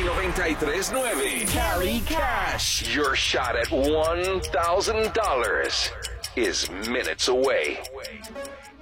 93.9 Cali Cash. Your shot at $1,000 is minutes away.